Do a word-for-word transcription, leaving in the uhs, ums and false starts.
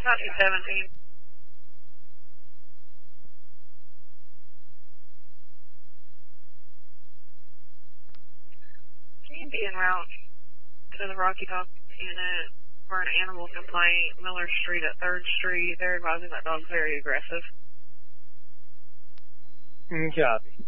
Not two seventeen. Can you be en route to the Rocky Top unit for an animal complaint, Miller Street at third Street? They're advising that dog's very aggressive. Copy.